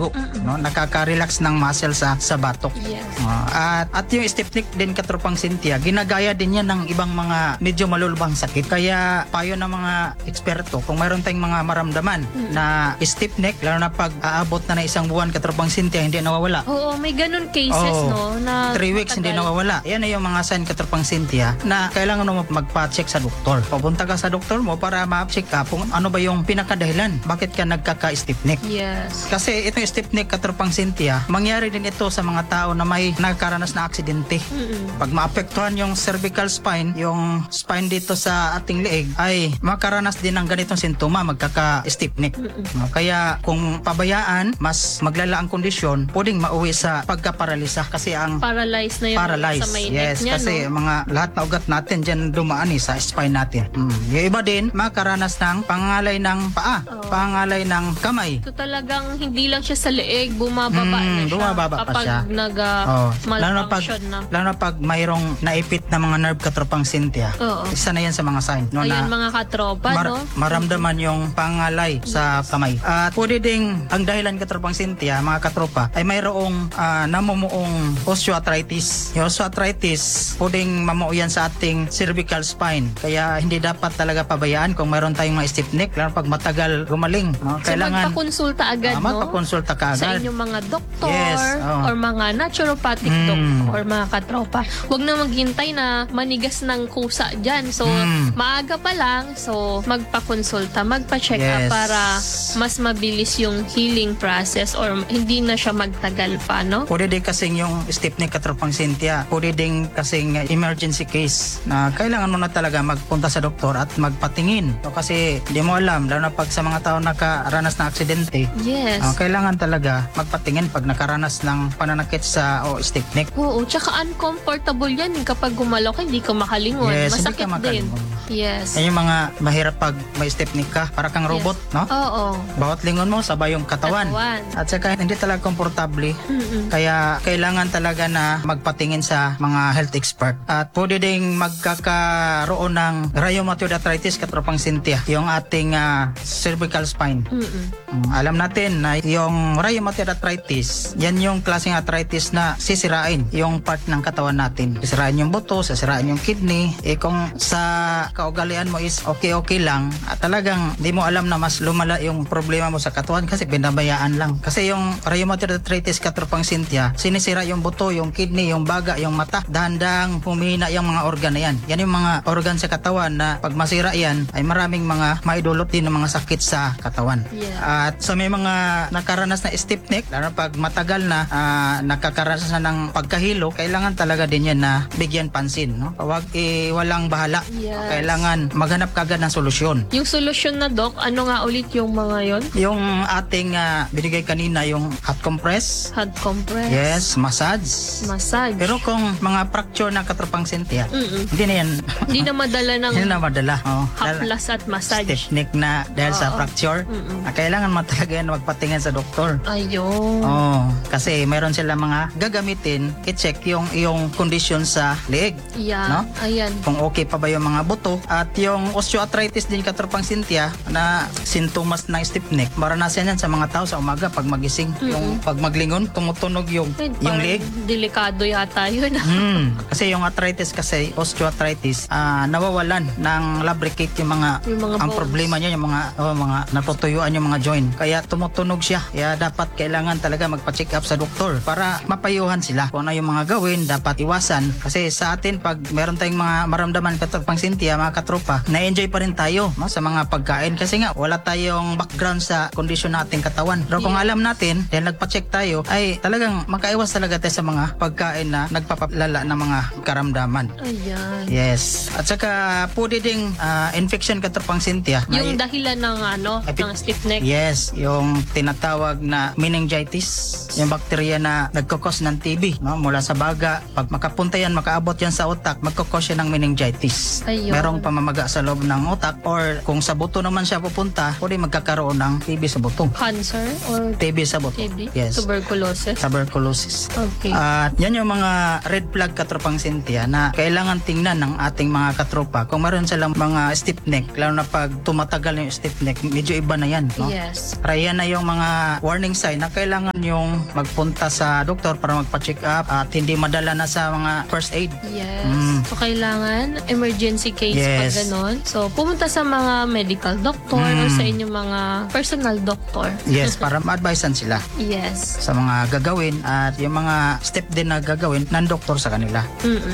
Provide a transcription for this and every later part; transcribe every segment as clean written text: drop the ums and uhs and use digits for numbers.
dugo, no? Nakaka-relax ng muscle sa batok. Yes. At yung stiff neck din, katropang Cynthia, ginagaya din yan ng ibang mga medyo malulubhang sakit. Kaya payo ng mga eksperto, kung mayroon tayong mga maramdaman na stiff neck, lalo na pag aabot na isang buwan, katropang Cynthia, hindi nawawala. Oo, may ganun cases, no? Na 3 weeks hindi nawawala. Yan ay yung mga sign, katropang Cynthia, na kailangan mo magpa-check sa doktor. Papunta ka sa doktor mo para ma-check up kung ano ba yung pinakadahilan. Bakit ka nagkaka-stiff neck? Yes. Kasi itong stiff neck, katropang Cynthia, mangyari din ito sa mga tao na may nagkaranas na aksidente. Pag maapektuhan yung cervical spine, yung spine dito sa ating leeg, ay makaranas din ng ganitong sintoma, magkaka-stiff neck. Kaya kung pabayaan, mas maglala ang kondisyon, pwedeng mauwi sa pagkaparalisa kasi ang Paralyzed na yung sa may neck niya, kasi no? mga lahat na ugat natin dyan dumaan sa spine natin. Yung iba din, makaranas ng pangalay ng paa, pangalay ng kamay. So talagang hindi lang siya sa leeg, bumababa na siya. Bumababa pa kapag siya. Malfunction na. Lalo na pag mayroong naipit na mga nerve, katropang Cynthia. Oo. Isa na yan sa mga sign. No, Ayan, na mga katropa, no? maramdaman yung pangalay sa kamay. At pwede ding ang dahilan, katropang Cynthia, mga katropa, ay mayroong namumuong osteoarthritis. Yung osteoarthritis, pwedeng mamuo yan sa ating cervical spine. Kaya hindi dapat talaga pabayaan kung mayroon tayong mga stiff neck, lalo pag matagal gumaling. No? So magpakonsulta agad, no? Magpakonsulta ka Sa agad. inyong mga doktor, Yes, or mga naturopathic doctor, or mga katropa. Huwag na maghintay na manigas ng kusa dyan. So, maaga pa lang, so magpakonsulta, magpa-check up Yes. para mas mabilis yung healing process or hindi na siya magtagal pa, no? Pwede din kasing yung stiff neck, katropang Cynthia, pwede din kasing emergency case na kailangan mo na talaga magpunta sa doktor at magpatingin. So, kasi di mo alam, lalo na pag sa mga tao nakaranas ng aksidente, Yes. kailangan talaga magpatingin pag nakaranas ng pananakit sa stiff neck. Oo, tsaka uncomfortable yan kapag gumalaw ka, hindi ka makalingon. Yes, hindi Masakit ka din. makalingon. Yes. Yan yung mga mahirap pag may stiff neck ka, para kang robot, no? Oo. Bawat lingon mo, sabay yung katawan. At saka hindi talaga komportable. Kaya kailangan talaga na magpatingin sa mga health expert. At pwede ding magkakaroon ng rheumatoid arthritis, katropang Cynthia, yung ating cervical spine. Alam natin na yung rheumatoid arthritis, yan yung klaseng arthritis na sisirain yung part ng katawan natin. Sisirain yung buto, sisirain yung kidney. Kung sa kaugalian mo is okay lang, talagang di mo alam na mas lumala yung problema mo sa katawan kasi binabayaan lang. Kasi yung rheumatoid arthritis, katropang Cynthia, sinisira yung buto, yung kidney, yung baga, yung mata. Dahan-dahang humina yung mga organ na yan. Yan yung mga organ sa katawan na pag masira yan, ay maraming mga maidulot din ng mga sakit sa katawan. Yeah. At sa may mga nakaranas na stiff neck, lalo pag matagal na nakakaranas na ng pagkahilo, kailangan talaga din yan na bigyan pansin. No? Huwag walang bahala. Yes. Kailangan maghanap kagad ng solusyon. Yung solusyon na, Doc, ano nga ulit yung mga yon? Yung ating binigay kanina, yung hot compress, Hot compress. yes, massage. Massage. Pero kung mga fracture na, katropang Cynthia, hindi na yan. Hindi na madala ng Hindi na madala. haplas at massage. Stiff neck na dahil sa fracture. Kailangan mo talaga yan magpatingin sa doktor. Ayun. Kasi mayroon sila mga gagamitin i-check yung iyong kondisyon sa leeg. Yeah. No? Ayan. Kung okay pa ba yung mga buto. At yung osteoarthritis din, katropang Cynthia, na sintomas ng stiff neck, maranasan yan sa mga tao sa umaga pag magising. Yung pag maglingon, tumutunog yung leeg. Delikado yata yun. Kasi yung arthritis kasi, osteoarthritis, nawawalan ng lubricate yung mga ang bones. problema niya, yung mga natutuyuan yung mga joint. Kaya tumutunog siya. Kaya dapat kailangan talaga magpa-check up sa doktor para mapayuhan sila. Kung ano yung mga gawin, dapat iwasan. Kasi sa atin, pag meron tayong mga maramdaman, katropang Cynthia, mga katropa, na-enjoy pa rin tayo sa mga pagkain. Kasi nga, wala tayong background sa kondisyon nating katawan. Pero kung alam natin, dahil nagpa-check tayo, ay talagang makaiwas talaga tayo sa mga pagkain na nagpapalala ng mga karamdaman. Ayan. Yes. At saka, pwede ding infection, katropang Cynthia. Yung dahilan ng ng stiff neck. Yes, yung tinatawag na meningitis, yung bakterya na nagkakos ng TB, no? Mula sa baga, pag makapunta yan, makaabot yan sa utak, magkakos yan ng meningitis. Ayun. Merong pamamaga sa loob ng utak, or kung sa buto naman siya pupunta, pwede magkakaroon ng TB sa buto. Cancer or TB sa buto. TB? Yes. Tuberculosis? Tuberculosis. Okay. At yan yung mga red flag, katropang Cynthia, na kailangan tingnan ng ating mga katropa. Kung meron silang mga stiff neck, lalo na pag tumatagal yung stiff neck, medyo iba na yan. No? Yes. Kaya na yung mga warning sign bagay na kailangan yung magpunta sa doktor para magpa-check up at hindi madala na sa mga first aid. Yes. So, kailangan emergency case pag ganon. So, pumunta sa mga medical doctor or sa inyong mga personal doctor. Yes, para ma-advisean sila Yes. sa mga gagawin at yung mga step din na gagawin ng doktor sa kanila.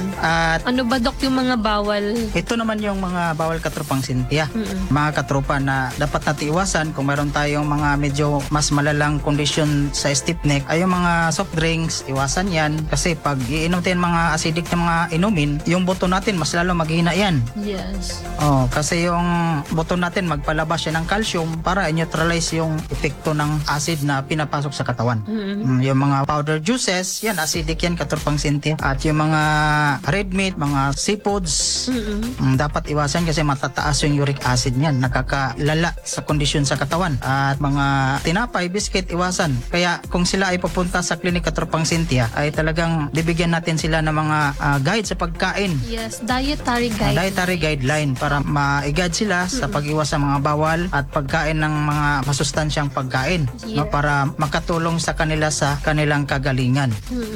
At Ano ba, Dok, yung mga bawal? ito naman yung mga bawal katropang Cynthia. Mga katropa na dapat natin iwasan kung meron tayong mga medyo mas malalang kondisyon sa stiff neck ay yung mga soft drinks, iwasan yan kasi pag iinom tayo ng mga acidic na mga inumin, yung buto natin mas lalo maghina yan. Yes. Kasi yung buto natin magpalabas siya ng calcium para neutralize yung epekto ng acid na pinapasok sa katawan. Yung mga powder juices, yan acidic yan katropang Cynthia. At yung mga red meat, mga seafoods, dapat iwasan kasi matataas yung uric acid niyan, nakakalala sa kondisyon sa katawan. At mga tinapay, biscuit, iwasan. Kaya kung sila ay pupunta sa klinik katropang Cynthia, ay talagang bibigyan natin sila ng mga guide sa pagkain. Yes, dietary guide. Dietary guideline para ma-guide sila sa pag-iwas sa mga bawal at pagkain ng mga masustansyang pagkain, no, para makatulong sa kanila sa kanilang kagalingan.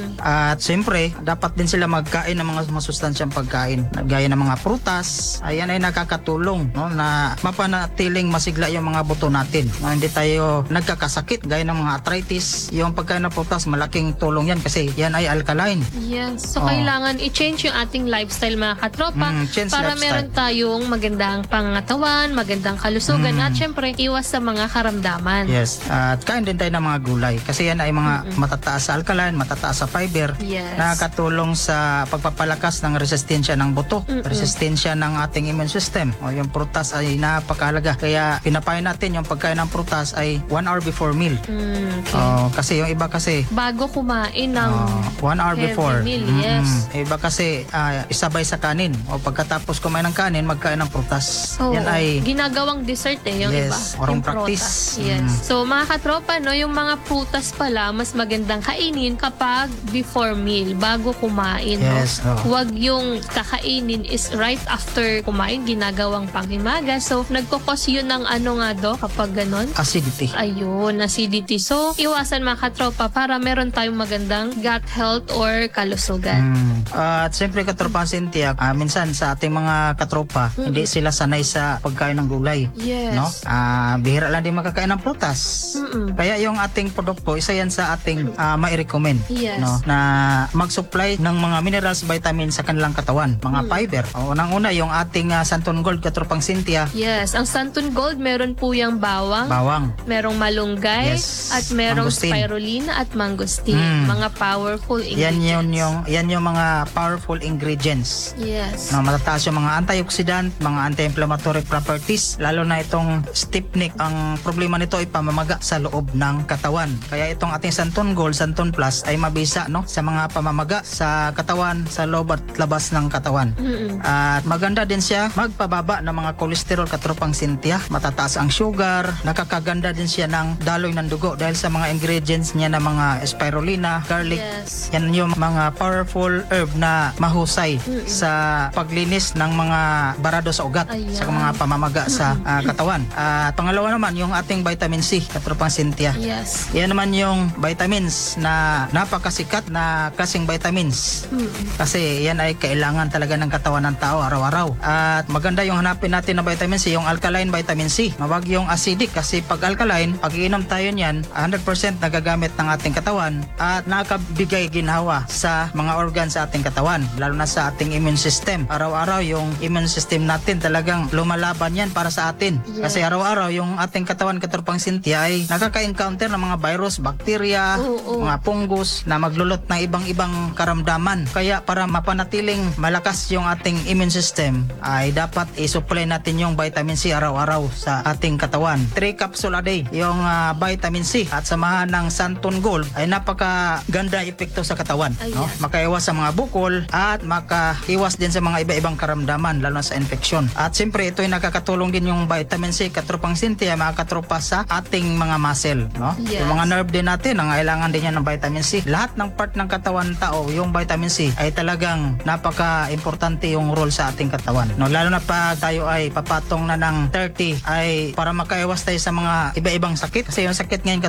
At siyempre, dapat din sila magkain ng mga masustansyang pagkain gaya ng mga prutas. Ayan ay nakakatulong, no, na mapanatiling masigla yung mga buto natin, no, hindi tayo nagkakasakit gaya ng mga arthritis. Yung pagkain ng prutas, malaking tulong yan kasi yan ay alkaline. Yes. So, kailangan i-change yung ating lifestyle, mga katropa, change para lifestyle. meron tayong magandang pangatawan, magandang kalusugan, at syempre, iwas sa mga karamdaman. Yes. At kain din tayo ng mga gulay kasi yan ay mga matataas sa alkaline, matataas sa fiber, Yes. nakakatulong sa pagpapalakas ng resistensya ng buto, resistensya ng ating immune system. Yung prutas ay napakahalaga. Kaya pinapayo natin yung pagkain ng prutas ay 1 hour before meal. Okay. Kasi yung iba kasi Bago kumain ng 1 hour heavy before. meal, yes. Iba kasi isabay sa kanin o pagkatapos kumain ng kanin, magkain ng prutas. Oo. Yan ay ginagawang dessert yung Yes, iba. orong Yung prutas. practice. Yes. So, mga katropa, no, yung mga prutas pala, mas magandang kainin kapag before meal, bago kumain. Yes, no? oo. Huwag yung kakainin is right after kumain, ginagawang panghimaga. So, nagkukos yun ng ano nga do kapag ganon? acidity. Ayun, acidity. So, iwasan mga katropa para meron tayong magandang gut health or kalusugan. At siyempre katropa Cynthia, minsan sa ating mga katropa, hindi sila sanay sa pagkain ng gulay. Yes. No? Bihira lang din makakain ng prutas. Kaya yung ating produkto, isa yan sa ating mai-recommend. Yes. No? Na mag-supply ng mga minerals, vitamins sa kanilang katawan, mga fiber. Unang-una yung ating Santon Gold katropang Cynthia, Yes, ang Santon Gold meron po yung bawang, merong malunggay, Yes, at merong mangosteen. spirulina at mangosteen. Mga powerful yan ingredients. yung mga powerful ingredients. Yes. No, matataas yung mga antioxidant, mga anti-inflammatory properties, lalo na itong stiff neck. Ang problema nito ay pamamaga sa loob ng katawan. Kaya itong ating Santon Gold, Santon Plus ay mabisa, no, sa mga pamamaga sa katawan, sa loob at labas ng katawan. At maganda din siya magpababa ng mga cholesterol katropang Cynthia. Matataas ang sugar, nakakaganda din siya ng daloy ng dugo dahil sa mga ingredients niya na mga spirulina, garlic. Yes. Yan yung mga powerful herb na mahusay sa paglinis ng mga barado sa ugat, Ayan. sa mga pamamaga sa katawan. At pangalawa naman yung ating vitamin C katropang Cynthia. Yes. Yan naman yung vitamins na napakasikat na klaseng vitamins. Kasi yan ay kailangan talaga ng katawan ng tao araw-araw. At maganda yung hanapin natin na vitamin C, yung alkaline vitamin C. Mawag yung acidic kasi pag alkaline, pag iinom tayo niyan, 100% nagagamit ng ating katawan at nakakabigay ginhawa sa mga organs sa ating katawan, lalo na sa ating immune system. Araw-araw yung immune system natin talagang lumalaban yan para sa atin. Yes. Kasi araw-araw yung ating katawan katropang Cynthia ay nakaka-encounter ng mga virus, bacteria, mga fungus na maglulot ng ibang-ibang karamdaman. Kaya para mapanatiling malakas yung ating immune system ay dapat i-supply natin yung vitamin C araw-araw sa ating katawan. 3 capsule a day yung vitamin C at samahan ng Santon Gold ay napakaganda epekto sa katawan. No? Makaiwas sa mga bukol at makaiwas din sa mga iba-ibang karamdaman lalo na sa infeksyon. At siyempre ito ay nakakatulong din yung vitamin C katropang Cynthia, mga katropa sa ating mga muscle. No? Yes. Yung mga nerve din natin, nangailangan din yan ng vitamin C. Lahat ng part ng katawan tao, yung vitamin C ay talagang napaka-importante yung role sa ating katawan. No? Lalo na pag tayo ay papatong na ng 30 ay para makaiwas tayo sa mga iba-ibang sakit. Kasi yung sakit ngayon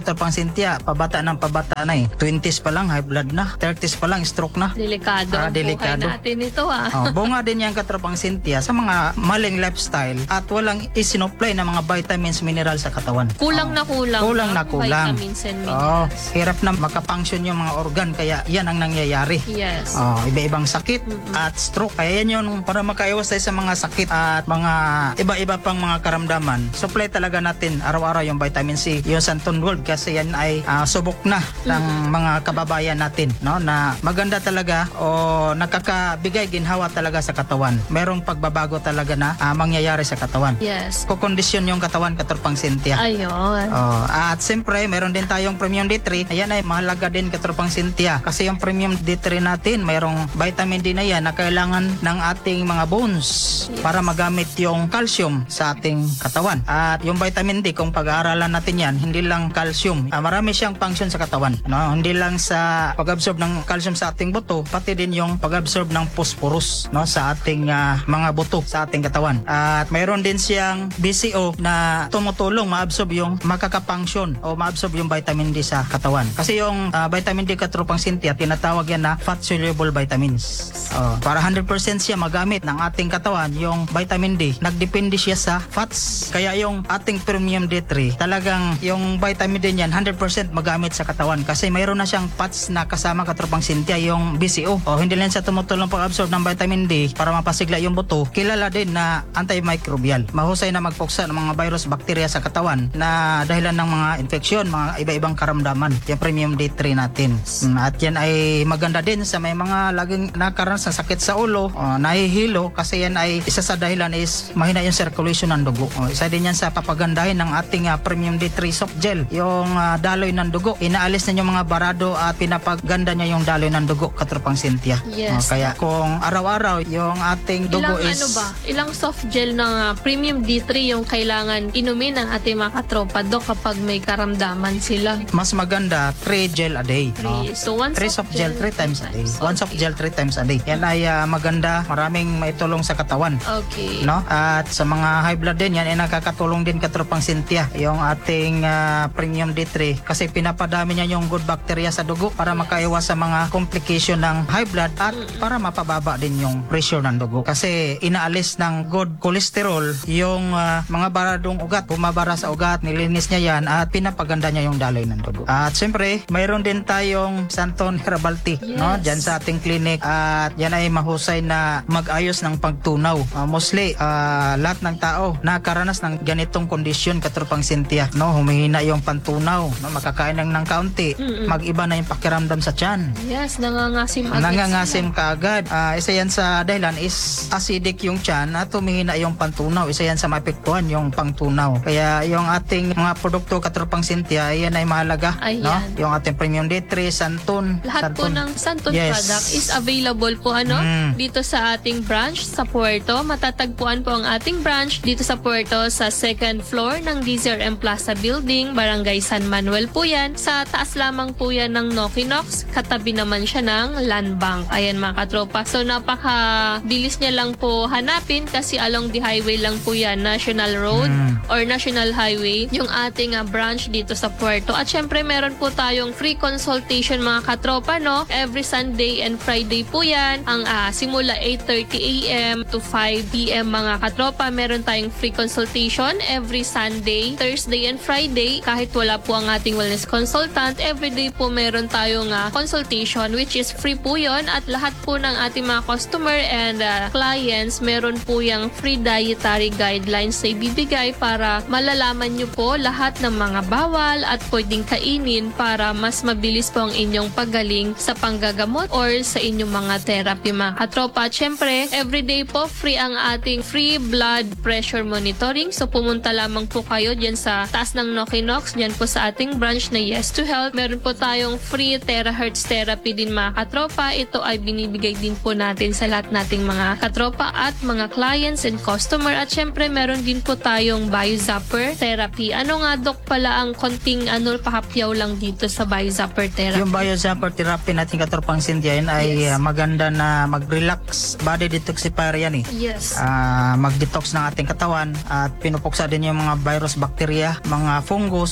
Katropang Cynthia, pabata na eh. 20s pa lang, high blood na. 30s pa lang, stroke na. Delikado ang buhay natin ito Bunga din yan Katropang Cynthia sa mga maling lifestyle at walang isinupply na mga vitamins, mineral sa katawan. Kulang na kulang. Vitamins and minerals. Hirap na makapunction yung mga organ, kaya yan ang nangyayari. Yes. Iba-ibang sakit at stroke. Kaya yan yun, para makaiwas tayo sa mga sakit at mga iba-iba pang mga karamdaman. Supply talaga natin araw-araw yung vitamin C, yung Santon Gold, kasi yan ay subok na ng mga kababayan natin, no, na maganda talaga o nakakabigay ginhawa talaga sa katawan. Merong pagbabago talaga na mangyayari sa katawan. Yes. Kukondisyon yung katawan, Katropang Cynthia. Ayun. At siyempre, meron din tayong Premium D3. Ayan ay mahalaga din, Katropang Cynthia, kasi yung Premium D3 natin, mayroong vitamin D na yan na kailangan ng ating mga bones para magamit yung calcium sa ating katawan. At yung vitamin D, kung pag-aaralan natin yan, hindi lang calcium. Marami siyang function sa katawan. No? Hindi lang sa pag-absorb ng calcium sa ating buto, pati din yung pag-absorb ng phosphorus, no, sa ating mga buto sa ating katawan. At mayroon din siyang BCO na tumutulong ma-absorb yung makaka-function o ma-absorb yung vitamin D sa katawan. Kasi yung vitamin D, Katropang Cynthia, tinatawag yan na fat-soluble vitamins. Para 100% siya magamit ng ating katawan, yung vitamin D, nagdepende siya sa fats. Kaya yung ating Premium D3, talagang yung vitamin D niyan 100% magamit sa katawan kasi mayroon na siyang fats na kasama, Katropang Cynthia, yung BCO. Hindi lang siya tumutulong pag-absorb ng vitamin D para mapasigla yung buto. Kilala din na antimicrobial. Mahusay na magpuksa ng mga virus, bakterya sa katawan na dahilan ng mga infeksyon, mga iba-ibang karamdaman. Yung Premium D3 natin. At yan ay maganda din sa may mga laging nakaranas ng sakit sa ulo, nahihilo, kasi yan ay isa sa dahilan is mahina yung circulation ng dugo. Isa din yan sa papagandahin ng ating Premium D3 soft gel, yung daloy ng dugo. Inaalis na yung mga barado at pinapaganda niya yung daloy ng dugo, Katropang Cynthia. Yes. Kaya kung araw-araw yung ating dugo ilang soft gel ng Premium D3 yung kailangan inumin ng ating mga katropa, Dok, kapag may karamdaman sila? Mas maganda 3 gel a day. So 1 soft gel 3 times a day. 1 soft gel 3 times a day. Yan ay maganda, maraming maitulong sa katawan. Okay. No? At sa mga high blood din, yan ay nakakatulong din, Katropang Cynthia, yung ating Premium D3, kasi pinapadami niya yung good bacteria sa dugo para makaiwas sa mga complication ng high blood at para mapababa din yung pressure ng dugo. Kasi inaalis ng good cholesterol yung mga baradong ugat, bumabara sa ugat, nilinis niya yan at pinapaganda niya yung daloy ng dugo. At siyempre, mayroon din tayong Santon Herbal Tea, no? Diyan sa ating clinic, at yan ay mahusay na mag-ayos ng pagtunaw. Mostly, lahat ng tao nakaranas ng ganitong kondisyon, Katropang Cynthia, no? Humihina yung pantunaw, no? Makakain lang ng kaunti, mag-iba na yung pakiramdam sa tiyan. Yes, nangangasim agad. Nangangasim ka agad. Isa yan sa dahilan is acidic yung tiyan at humihina yung pantunaw. Isa yan sa maapektuhan yung pangtunaw. Kaya yung ating mga produkto, Katropang Cynthia, yan ay mahalaga. No? Yung ating Premium D3, Santon. Lahat po ng Santon product is available po dito sa ating branch sa Puerto. Matatagpuan po ang ating branch dito sa Puerto sa second floor ng DZRM Plaza Building, Barangay San Manuel po yan. Sa taas lamang po yan ng Nokinox, katabi naman siya ng Land Bank. Ayan mga katropa. So napaka-bilis niya lang po hanapin kasi along the highway lang po yan, National Road or National Highway, yung ating branch dito sa Puerto. At syempre meron po tayong free consultation mga katropa, no? Every Sunday and Friday po yan. Ang simula 8:30 a.m. to 5 p.m. mga katropa, meron tayong free consultation every Sunday, Thursday and Friday. Kahit wala po ang ating wellness consultant, everyday po meron tayong consultation which is free po yon. At lahat po ng ating mga customer and clients, meron po yung free dietary guidelines na ibibigay para malalaman nyo po lahat ng mga bawal at pwedeng kainin para mas mabilis po ang inyong paggaling sa panggagamot or sa inyong mga therapy mga katropa. At syempre, everyday po free ang ating free blood pressure monitoring. So pumunta lamang po kayo dyan sa taas ng Nokinox, dyan po sa ating branch na Yes to Health. Meron po tayong free terahertz therapy din mga katropa. Ito ay binibigay din po natin sa lahat nating mga katropa at mga clients and customer. At syempre, meron din po tayong BioZapper therapy. Ano nga, Dok, pala ang konting pakapyaw lang dito sa BioZapper therapy? Yung BioZapper therapy natin, Katropang Cynthia, yun ay maganda na mag-relax, body detoxifier yan eh. Yes. Mag-detox ng ating katawan at pinupuksa din yung mga virus, bacteria, mga fungus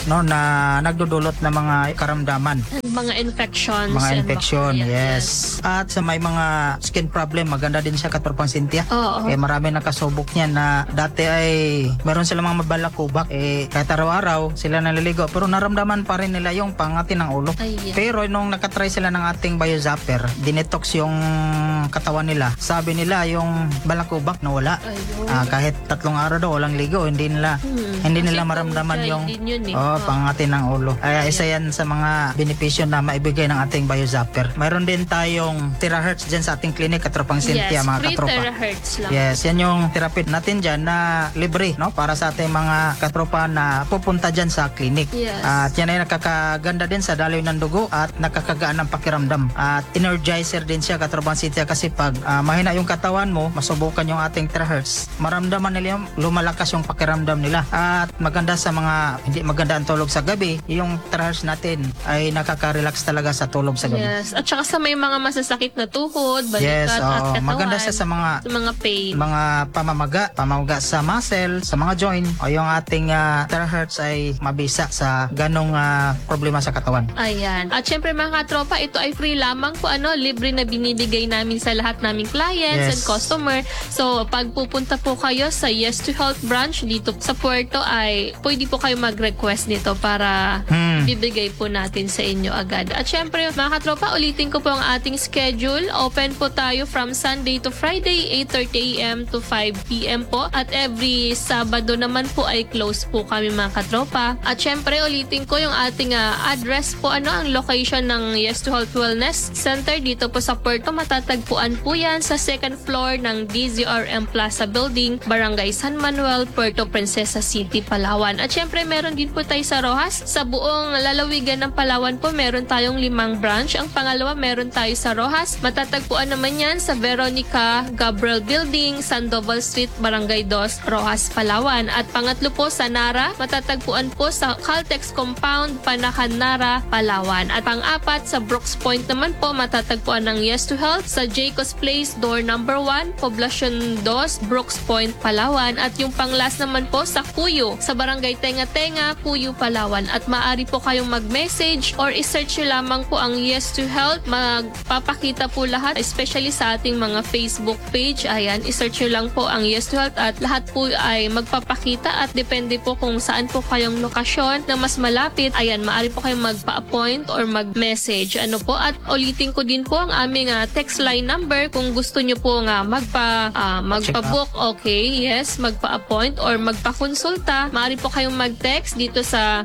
no, na nagdudulot ng mga karamdaman. Mga infections. Mga and infection, bacteria. yes. At sa may mga skin problem, maganda din siya Katropang Cynthia. Oo. Marami nakasubok niya na dati ay meron sila mga mabalakubak. Kahit araw-araw sila naliligo pero naramdaman pa rin nila yung pangati ng ulo. Ay. Pero nung nakatry sila ng ating Biozapper, dinetox yung katawan nila. Sabi nila yung balakubak nawala. Kahit 3 araw daw walang ligo, hindi nila maramdaman yung pangati ng ulo. Isa yan sa mga benepisyo na maibigay ng ating Biozapper. Mayroon din tayong terahertz dyan sa ating clinic, Katropang Cynthia, Yes, mga free katropa. terahertz lang. Yes, yan yung therapy natin dyan na libre, no? Para sa ating mga katropa na pupunta dyan sa clinic. Yes. At yan ay nakakaganda din sa daloy ng dugo at nakakagaan ng pakiramdam. At energizer din siya, Katropang Cynthia, kasi pag mahina yung katawan mo, masubukan yung ating terahertz, maramdaman nila yung lumalakas yung pakiramdam nila. At maganda sa mga hindi maganda ang tulog sa gabi, yung terahertz natin ay nakaka-relax talaga sa tulog sa gabi. Yes. At saka sa may mga masasakit na tuhod, balikat Yes, at katawan. maganda siya sa mga pain. mga pamamaga sa muscle, sa mga joint, o yung ating terahertz ay mabisa sa ganong problema sa katawan. Ayan. At syempre mga katropa, ito ay free lamang po, libre na binibigay namin sa lahat naming clients and customer. So, pag pupunta po kayo sa Yes to Health branch dito sa Puerto, ay pwede po kayo mag-request nito para bibigay po natin sa inyo agad. At syempre mga katropa, ulitin ko po ang ating schedule. Open po tayo from Sunday to Friday, 8:30 a.m. to 5 p.m. po. At every Sabado naman po ay close po kami mga katropa. At syempre ulitin ko yung ating address po, ang location ng Yes to Health Wellness Center dito po sa Puerto. Matatagpuan po yan sa 2nd floor ng DZRM Plaza Building, Barangay San Manuel, Puerto Princesa City, Palawan. At syempre meron din po tayo sa Rojas. Sa buong lalawigan ng Palawan po, meron tayong 5 branch. Ang pangalawa, meron tayo sa Rojas. Matatagpuan naman yan sa Veronica Gabriel Building, Sandoval Street, Barangay 2, Rojas, Palawan. At pangatlo po sa Nara, matatagpuan po sa Caltex Compound, Panakan, Nara, Palawan. At pang-apat sa Brooks Point naman po, matatagpuan ng Yes to Health sa Jacobs Place, door number 1, Poblacion 2, Brooks Point, Palawan. At yung pang-last naman po sa Puyo, sa Barangay Tenga-Tenga, Puyo, Palawan. At maaari po kayong mag-message or isearch nyo lamang po ang Yes to Health. Magpapakita po lahat, especially sa ating mga Facebook page. Ayan, isearch nyo lang po ang Yes to Health at lahat po ay magpapakita at depende po kung saan po kayong lokasyon na mas malapit. Ayan, maaari po kayong magpa-appoint or mag-message. At ulitin ko din po ang aming text line number kung gusto nyo po nga magpa-book, okay, yes, magpa-appoint or magpa-konsulta. Maaari po kayong mag-text dito sa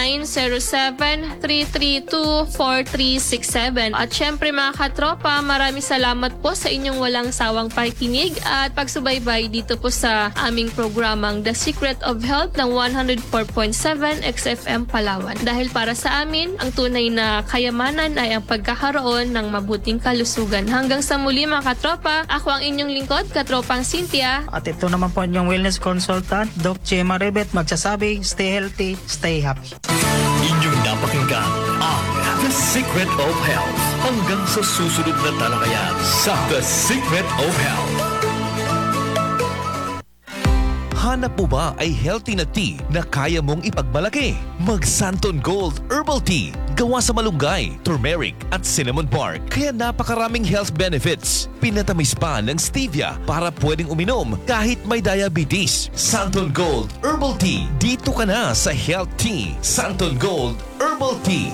0907-332-4367. At syempre mga katropa, maraming salamat po sa inyong walang sawang pakikinig at pagsubaybay dito po sa aming programang The Secret of Health ng 104.7 XFM Palawan. Dahil para sa amin, ang tunay na kayamanan ay ang pagkakaroon ng mabuting kalusugan. Hanggang sa muli mga katropa, ako ang inyong lingkod, Katropang Cynthia. At ito naman po yung wellness consultant, Doc Chema Rebet, magsasabi, stay healthy, stay happy. Inyong napakinggan ang The Secret of Health. Hanggang sa susunod na talakayan sa The Secret of Health. Hanap mo ba ay healthy na tea na kaya mong ipagmalaki? Mag Santon Gold Herbal Tea. Gawa sa malunggay, turmeric at cinnamon bark. Kaya napakaraming health benefits. Pinatamis pa ng stevia para pwedeng uminom kahit may diabetes. Santon Gold Herbal Tea. Dito ka na sa Health Tea. Santon Gold Herbal Tea.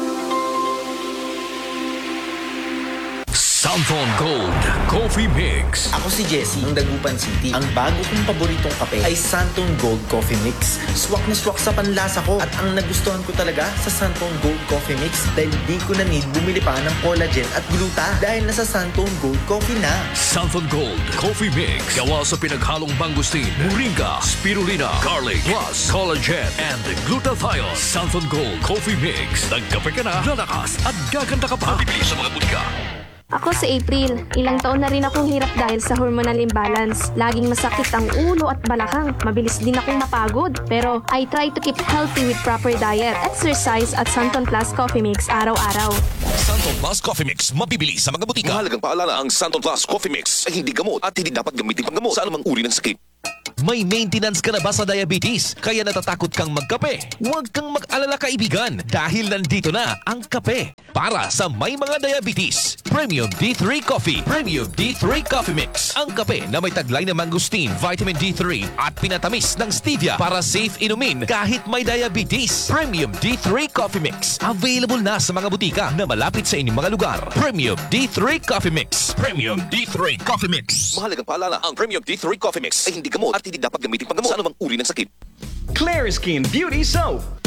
Santon Gold Coffee Mix. Ako si Jesse, ng Dagupan City. Ang bago kong paboritong kape ay Santon Gold Coffee Mix. Swak na swak sa panlasa ko at ang nagustuhan ko talaga sa Santon Gold Coffee Mix dahil di ko na need bumili pa ng collagen at gluta dahil nasa Santon Gold Coffee na. Santon Gold Coffee Mix. Gawa sa pinaghalong mangustin, moringa, spirulina, garlic, plus collagen and glutathione. Santon Gold Coffee Mix. Nagkape ka na, lalakas at gaganda ka pa. Bibili sa mga butika. Ako si April. Ilang taon na rin akong hirap dahil sa hormonal imbalance. Laging masakit ang ulo at balakang. Mabilis din akong mapagod. Pero I try to keep healthy with proper diet, exercise at Santon Plus Coffee Mix araw-araw. Santon Plus Coffee Mix, mabibili sa mga butika. Mahalagang paalala, ang Santon Plus Coffee Mix ay hindi gamot at hindi dapat gamitin panggamot sa anumang uri ng sakit. May maintenance ka na ba sa diabetes? Kaya natatakot kang magkape? Huwag kang mag-alala kaibigan dahil nandito na ang kape para sa may mga diabetes. Premium D3 Coffee. Premium D3 Coffee Mix. Ang kape na may taglay na mangosteen, vitamin D3 at pinatamis ng stevia para safe inumin kahit may diabetes. Premium D3 Coffee Mix. Available na sa mga butika na malapit sa inyong mga lugar. Premium D3 Coffee Mix. Premium D3 Coffee Mix. Mahalagang paalala, ang Premium D3 Coffee Mix ay hindi gamot at hindi dapat gamitin panggamot sa anumang uri ng sakit. Clear Skin Beauty Soap.